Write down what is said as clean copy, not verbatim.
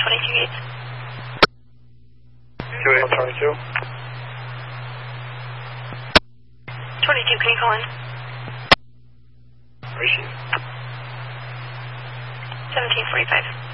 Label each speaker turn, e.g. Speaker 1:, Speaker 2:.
Speaker 1: 22 Gates.
Speaker 2: 22.
Speaker 1: 22, can you call in?
Speaker 2: Receive.
Speaker 1: 1745.